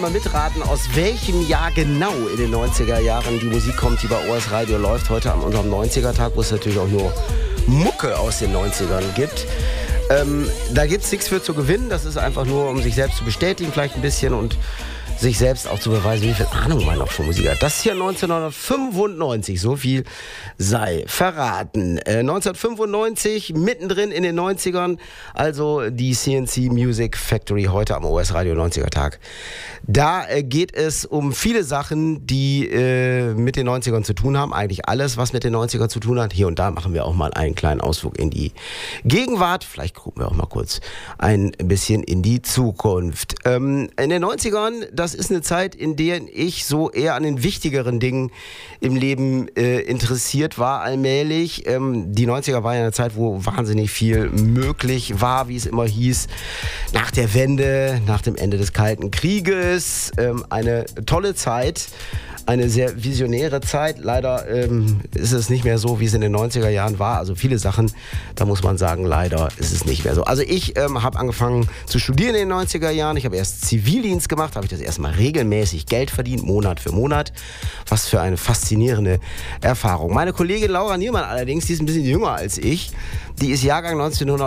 Mal mitraten, aus welchem Jahr genau in den 90er Jahren die Musik kommt, die bei OS Radio läuft. Heute an unserem 90er-Tag, wo es natürlich auch nur Mucke aus den 90ern gibt. Da gibt es nichts für zu gewinnen. Das ist einfach nur, um sich selbst zu bestätigen, vielleicht ein bisschen und sich selbst auch zu beweisen, wie viel Ahnung man noch von Musik hat. Das hier 1995, so viel sei verraten. 1995, mittendrin in den 90ern, also die CNC Music Factory heute am OS Radio 90er Tag. Da geht es um viele Sachen, die mit den 90ern zu tun haben. Eigentlich alles, was mit den 90ern zu tun hat. Hier und da machen wir auch mal einen kleinen Ausflug in die Gegenwart. Vielleicht gucken wir auch mal kurz ein bisschen in die Zukunft. In den 90ern, das ist eine Zeit, in der ich so eher an den wichtigeren Dingen im Leben interessiert war allmählich. Die 90er war ja eine Zeit, wo wahnsinnig viel möglich war, wie es immer hieß. Nach der Wende, nach dem Ende des Kalten Krieges. Eine tolle Zeit. Eine sehr visionäre Zeit. Leider ist es nicht mehr so, wie es in den 90er Jahren war. Also viele Sachen, da muss man sagen, leider ist es nicht mehr so. Also ich habe angefangen zu studieren in den 90er Jahren. Ich habe erst Zivildienst gemacht, habe ich das erstmal regelmäßig Geld verdient, Monat für Monat. Was für eine faszinierende Erfahrung. Meine Kollegin Laura Niermann allerdings, die ist ein bisschen jünger als ich. Die ist Jahrgang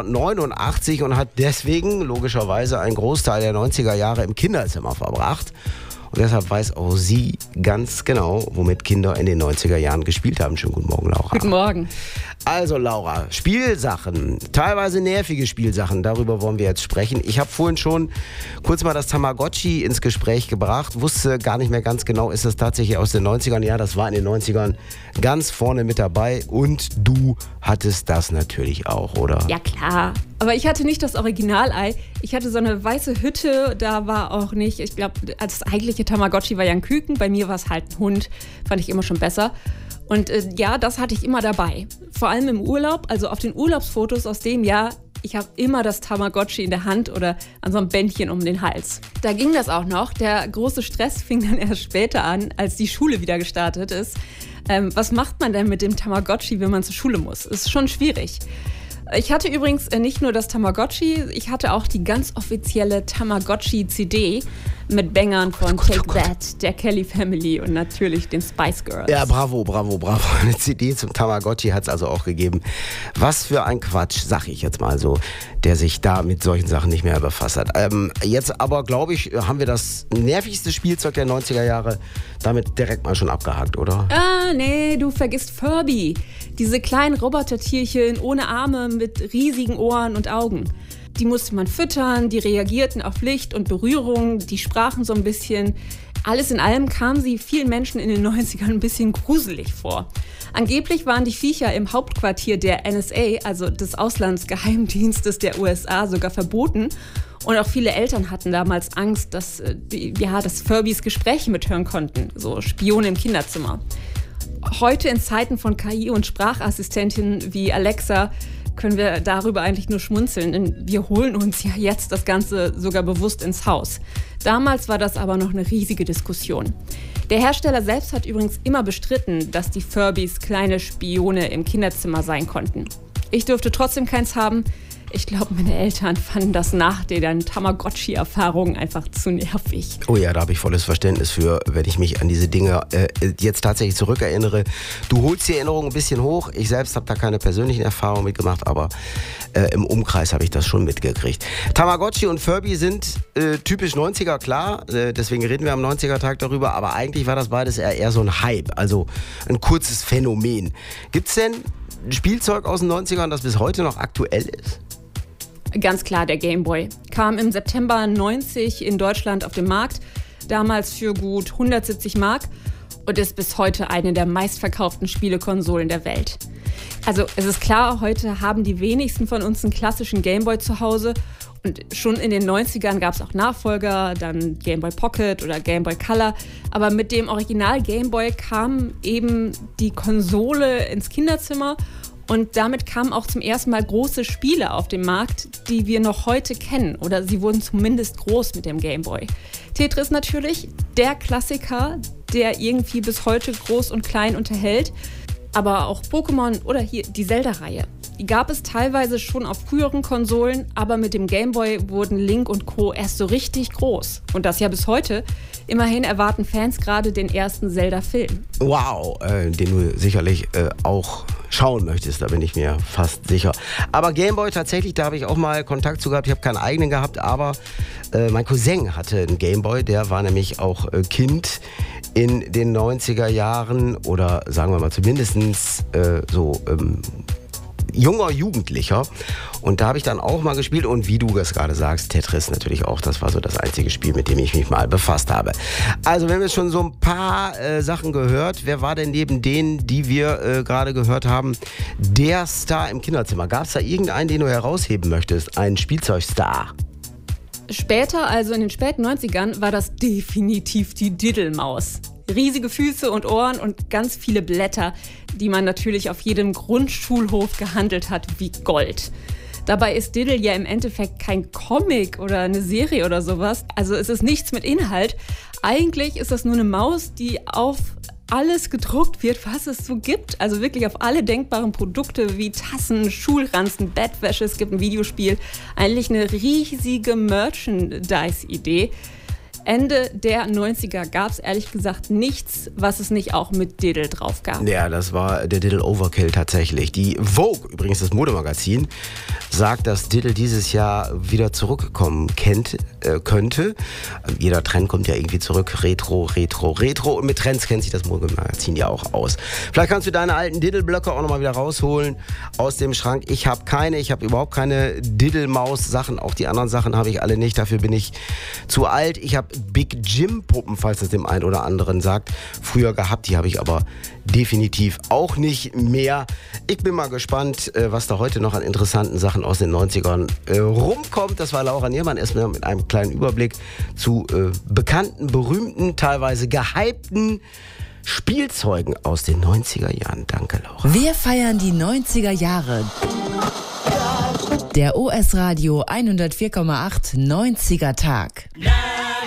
1989 und hat deswegen logischerweise einen Großteil der 90er Jahre im Kinderzimmer verbracht. Und deshalb weiß auch sie ganz genau, womit Kinder in den 90er Jahren gespielt haben. Schönen guten Morgen, Laura. Guten Morgen. Also Laura, Spielsachen, teilweise nervige Spielsachen, darüber wollen wir jetzt sprechen. Ich habe vorhin schon kurz mal das Tamagotchi ins Gespräch gebracht, wusste gar nicht mehr ganz genau, ist das tatsächlich aus den 90ern? Ja, das war in den 90ern ganz vorne mit dabei und du hattest das natürlich auch, oder? Ja, klar. Aber ich hatte nicht das Originalei. Ich hatte so eine weiße Hütte, da war auch nicht, ich glaube, das eigentliche Tamagotchi war ja ein Küken, bei mir war es halt ein Hund, fand ich immer schon besser. Und ja, das hatte ich immer dabei. Vor allem im Urlaub, also auf den Urlaubsfotos aus dem Jahr, ich habe immer das Tamagotchi in der Hand oder an so einem Bändchen um den Hals. Da ging das auch noch. Der große Stress fing dann erst später an, als die Schule wieder gestartet ist. Was macht man denn mit dem Tamagotchi, wenn man zur Schule muss? Ist schon schwierig. Ich hatte übrigens nicht nur das Tamagotchi, ich hatte auch die ganz offizielle Tamagotchi-CD mit Bangern von Take That, der Kelly Family und natürlich den Spice Girls. Ja, bravo. Eine CD zum Tamagotchi hat es also auch gegeben. Was für ein Quatsch, sag ich jetzt mal so, der sich da mit solchen Sachen nicht mehr befasst hat. Jetzt aber, glaube ich, haben wir das nervigste Spielzeug der 90er Jahre damit direkt mal schon abgehakt, oder? Nee, du vergisst Furby. Diese kleinen Robotertierchen ohne Arme mit riesigen Ohren und Augen. Die musste man füttern, die reagierten auf Licht und Berührung, die sprachen so ein bisschen. Alles in allem kamen sie vielen Menschen in den 90ern ein bisschen gruselig vor. Angeblich waren die Viecher im Hauptquartier der NSA, also des Auslandsgeheimdienstes der USA, sogar verboten. Und auch viele Eltern hatten damals Angst, dass Furbys Gespräche mithören konnten, so Spione im Kinderzimmer. Heute in Zeiten von KI und Sprachassistentinnen wie Alexa können wir darüber eigentlich nur schmunzeln, denn wir holen uns ja jetzt das Ganze sogar bewusst ins Haus. Damals war das aber noch eine riesige Diskussion. Der Hersteller selbst hat übrigens immer bestritten, dass die Furbys kleine Spione im Kinderzimmer sein konnten. Ich durfte trotzdem keins haben. Ich glaube, meine Eltern fanden das nach der Tamagotchi-Erfahrung einfach zu nervig. Oh ja, da habe ich volles Verständnis für, wenn ich mich an diese Dinge jetzt tatsächlich zurückerinnere. Du holst die Erinnerung ein bisschen hoch. Ich selbst habe da keine persönlichen Erfahrungen mitgemacht, aber im Umkreis habe ich das schon mitgekriegt. Tamagotchi und Furby sind typisch 90er, klar. Deswegen reden wir am 90er-Tag darüber. Aber eigentlich war das beides eher so ein Hype, also ein kurzes Phänomen. Gibt es denn Spielzeug aus den 90ern, das bis heute noch aktuell ist? Ganz klar, der Gameboy. Kam im September 90 in Deutschland auf den Markt, damals für gut 170 Mark und ist bis heute eine der meistverkauften Spielekonsolen der Welt. Also es ist klar, heute haben die wenigsten von uns einen klassischen Gameboy zu Hause und schon in den 90ern gab es auch Nachfolger, dann Gameboy Pocket oder Gameboy Color, aber mit dem Original Gameboy kam eben die Konsole ins Kinderzimmer. Und damit kamen auch zum ersten Mal große Spiele auf den Markt, die wir noch heute kennen. Oder sie wurden zumindest groß mit dem Gameboy. Tetris natürlich, der Klassiker, der irgendwie bis heute groß und klein unterhält. Aber auch Pokémon oder hier die Zelda-Reihe. Die gab es teilweise schon auf früheren Konsolen, aber mit dem Game Boy wurden Link und Co. erst so richtig groß. Und das ja bis heute. Immerhin erwarten Fans gerade den ersten Zelda-Film. Wow, den du sicherlich auch schauen möchtest, da bin ich mir fast sicher. Aber Game Boy tatsächlich, da habe ich auch mal Kontakt zu gehabt. Ich habe keinen eigenen gehabt, aber mein Cousin hatte einen Game Boy, der war nämlich auch Kind in den 90er Jahren oder sagen wir mal zumindest junger Jugendlicher. Und da habe ich dann auch mal gespielt und wie du es gerade sagst, Tetris natürlich auch. Das war so das einzige Spiel, mit dem ich mich mal befasst habe. Also wir haben jetzt schon so ein paar Sachen gehört. Wer war denn neben denen, die wir gerade gehört haben, der Star im Kinderzimmer? Gab es da irgendeinen, den du herausheben möchtest? Einen Spielzeugstar? Später, also in den späten 90ern, war das definitiv die Diddelmaus. Riesige Füße und Ohren und ganz viele Blätter, die man natürlich auf jedem Grundschulhof gehandelt hat wie Gold. Dabei ist Diddle ja im Endeffekt kein Comic oder eine Serie oder sowas. Also es ist nichts mit Inhalt. Eigentlich ist das nur eine Maus, die auf alles gedruckt wird, was es so gibt. Also wirklich auf alle denkbaren Produkte wie Tassen, Schulranzen, Bettwäsche. Es gibt ein Videospiel. Eigentlich eine riesige Merchandise-Idee. Ende der 90er gab es ehrlich gesagt nichts, was es nicht auch mit Diddle drauf gab. Ja, das war der Diddle Overkill tatsächlich. Die Vogue, übrigens das Modemagazin, sagt, dass Diddle dieses Jahr wieder zurückkommen könnte. Jeder Trend kommt ja irgendwie zurück. Retro. Und mit Trends kennt sich das Modemagazin ja auch aus. Vielleicht kannst du deine alten Diddle-Blöcke auch nochmal wieder rausholen aus dem Schrank. Ich habe überhaupt keine Diddle-Maus-Sachen. Auch die anderen Sachen habe ich alle nicht. Dafür bin ich zu alt. Ich habe Big Jim-Puppen, falls das dem einen oder anderen sagt, früher gehabt. Die habe ich aber definitiv auch nicht mehr. Ich bin mal gespannt, was da heute noch an interessanten Sachen aus den 90ern rumkommt. Das war Laura Niermann erstmal mit einem kleinen Überblick zu bekannten, berühmten, teilweise gehypten Spielzeugen aus den 90er Jahren. Danke, Laura. Wir feiern die 90er Jahre. Der OS Radio 104,8 90er Tag.